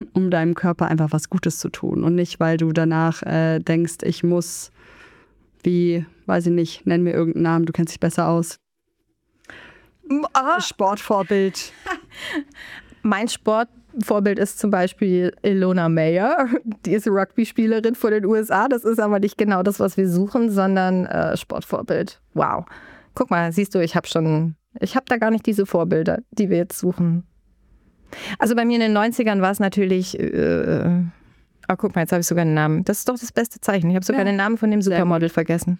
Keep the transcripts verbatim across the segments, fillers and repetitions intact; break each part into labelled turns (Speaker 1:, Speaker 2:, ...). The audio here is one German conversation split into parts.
Speaker 1: um deinem Körper einfach was Gutes zu tun und nicht, weil du danach äh, denkst, ich muss, wie, weiß ich nicht, nenn mir irgendeinen Namen, du kennst dich besser aus.
Speaker 2: Ah.
Speaker 1: Sportvorbild.
Speaker 2: Mein Sportvorbild ist zum Beispiel Ilona Meyer. Die ist Rugby-Spielerin von den U S A. Das ist aber nicht genau das, was wir suchen, sondern äh, Sportvorbild. Wow. Guck mal, siehst du, ich habe schon, ich habe da gar nicht diese Vorbilder, die wir jetzt suchen. Also bei mir in den neunzigern war es natürlich, äh, oh, guck mal, jetzt habe ich sogar einen Namen. Das ist doch das beste Zeichen. Ich habe sogar ja. den Namen von dem Supermodel vergessen.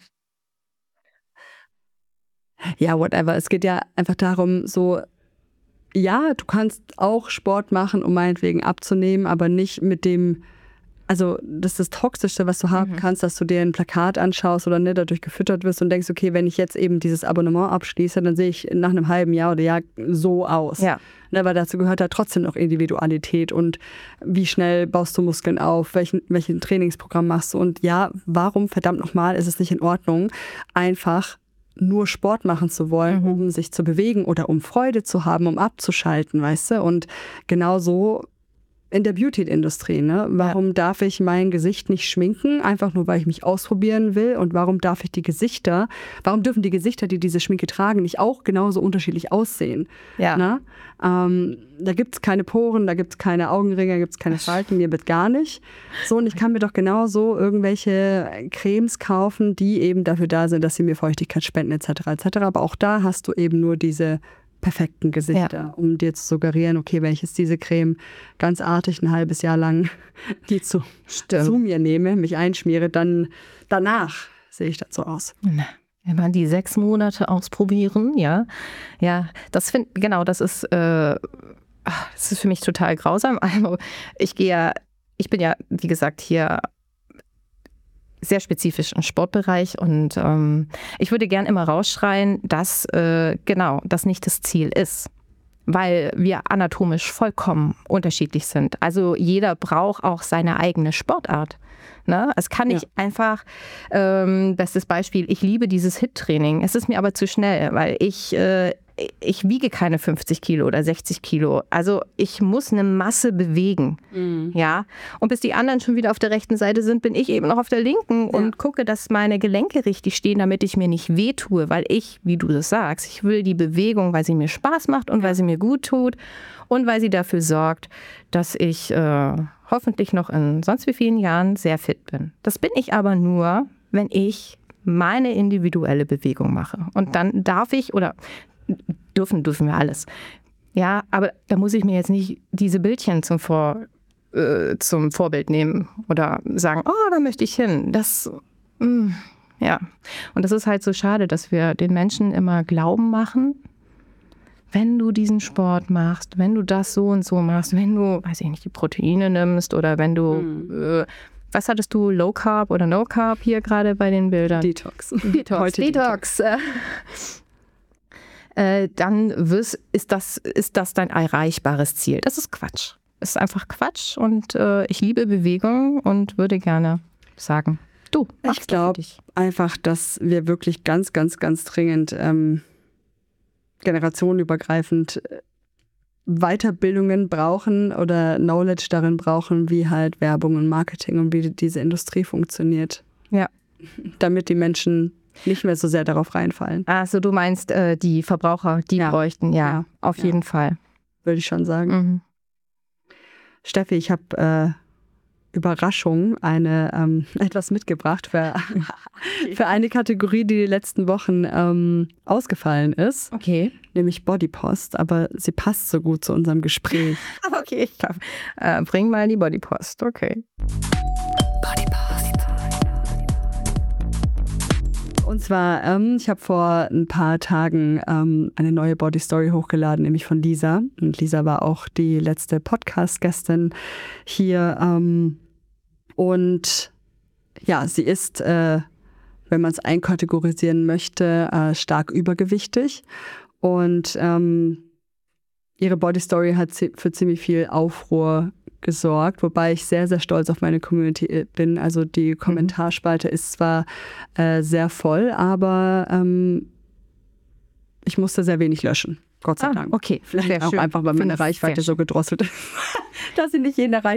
Speaker 1: Ja, whatever. Es geht ja einfach darum, so, ja, du kannst auch Sport machen, um meinetwegen abzunehmen, aber nicht mit dem, also das ist das Toxischste, was du haben mhm. kannst, dass du dir ein Plakat anschaust oder ne, dadurch gefüttert wirst und denkst, okay, wenn ich jetzt eben dieses Abonnement abschließe, dann sehe ich nach einem halben Jahr oder Jahr so aus.
Speaker 2: Ja.
Speaker 1: Ne, weil dazu gehört ja trotzdem noch Individualität und wie schnell baust du Muskeln auf, welchen, welchen Trainingsprogramm machst du und ja, warum verdammt nochmal ist es nicht in Ordnung, einfach nur Sport machen zu wollen, mhm. um sich zu bewegen oder um Freude zu haben, um abzuschalten, weißt du? Und genau so in der Beauty-Industrie, ne? Warum ja. darf ich mein Gesicht nicht schminken, einfach nur, weil ich mich ausprobieren will? Und warum darf ich die Gesichter, warum dürfen die Gesichter, die diese Schminke tragen, nicht auch genauso unterschiedlich aussehen?
Speaker 2: Ja.
Speaker 1: Ne? Ähm, da gibt es keine Poren, da gibt es keine Augenringe, da gibt es keine Falten, mir wird gar nicht. So, und ich kann mir doch genauso irgendwelche Cremes kaufen, die eben dafür da sind, dass sie mir Feuchtigkeit spenden, et cetera et cetera. Aber auch da hast du eben nur diese perfekten Gesichter, ja. um dir zu suggerieren, okay, wenn ich jetzt diese Creme ganz artig ein halbes Jahr lang die zu, zu mir nehme, mich einschmiere, dann danach sehe ich das so aus.
Speaker 2: Wenn man die sechs Monate ausprobieren, ja, ja, das finde, genau, das ist, äh, das ist für mich total grausam. Also ich gehe ja, ich bin ja, wie gesagt, hier sehr spezifisch im Sportbereich und ähm, ich würde gern immer rausschreien, dass äh, genau das nicht das Ziel ist, weil wir anatomisch vollkommen unterschiedlich sind. Also jeder braucht auch seine eigene Sportart. Ne? Es kann nicht ja. einfach, ähm, bestes Beispiel, ich liebe dieses H I I T-Training, es ist mir aber zu schnell, weil ich, äh, ich wiege keine fünfzig Kilo oder sechzig Kilo. Also ich muss eine Masse bewegen. Mhm. Ja? Und bis die anderen schon wieder auf der rechten Seite sind, bin ich eben noch auf der linken ja. und gucke, dass meine Gelenke richtig stehen, damit ich mir nicht wehtue, weil ich, wie du das sagst, ich will die Bewegung, weil sie mir Spaß macht und weil sie mir gut tut und weil sie dafür sorgt, dass ich äh, hoffentlich noch in sonst wie vielen Jahren sehr fit bin. Das bin ich aber nur, wenn ich meine individuelle Bewegung mache. Und dann darf ich, oder dürfen, dürfen wir alles. Ja, aber da muss ich mir jetzt nicht diese Bildchen zum, Vor, äh, zum Vorbild nehmen oder sagen, oh, da möchte ich hin. Das, mh, ja. Und das ist halt so schade, dass wir den Menschen immer Glauben machen, wenn du diesen Sport machst, wenn du das so und so machst, wenn du, weiß ich nicht, die Proteine nimmst oder wenn du, mhm. äh, was hattest du, Low Carb oder No Carb hier gerade bei den Bildern?
Speaker 1: Detox.
Speaker 2: Detox.
Speaker 1: Heute
Speaker 2: Detox. Detox. Äh, dann wirst, ist, das, ist das dein erreichbares Ziel. Das ist Quatsch. Das ist einfach Quatsch und äh, ich liebe Bewegung und würde gerne sagen, du,
Speaker 1: ich glaube einfach, dass wir wirklich ganz, ganz, ganz dringend ähm, generationenübergreifend Weiterbildungen brauchen oder Knowledge darin brauchen, wie halt Werbung und Marketing und wie diese Industrie funktioniert.
Speaker 2: Ja.
Speaker 1: Damit die Menschen nicht mehr so sehr darauf reinfallen.
Speaker 2: Also du meinst, äh, die Verbraucher, die ja. bräuchten, ja, ja. auf ja. jeden Fall.
Speaker 1: Würde ich schon sagen.
Speaker 2: Mhm.
Speaker 1: Steffi, ich habe äh, Überraschung eine ähm, etwas mitgebracht für, für eine Kategorie, die die letzten Wochen ähm, ausgefallen ist.
Speaker 2: Okay.
Speaker 1: Nämlich Bodypost, aber sie passt so gut zu unserem Gespräch.
Speaker 2: Okay, ich darf. Äh, bring mal die Bodypost, okay.
Speaker 1: Bodypost. Und zwar, ähm, ich habe vor ein paar Tagen ähm, eine neue Bodystory hochgeladen, nämlich von Lisa. Und Lisa war auch die letzte Podcast-Gästin hier. Ähm, und ja, sie ist, äh, wenn man es einkategorisieren möchte, äh, stark übergewichtig. Und ähm, ihre Bodystory hat für ziemlich viel Aufruhr gesorgt, wobei ich sehr, sehr stolz auf meine Community bin. Also die Kommentarspalte ist zwar äh, sehr voll, aber ähm, ich musste sehr wenig löschen. Gott sei
Speaker 2: ah,
Speaker 1: Dank.
Speaker 2: Okay,
Speaker 1: vielleicht auch schön. Einfach, weil meine Reichweite so gedrosselt ist, dass sie nicht jeden erreicht.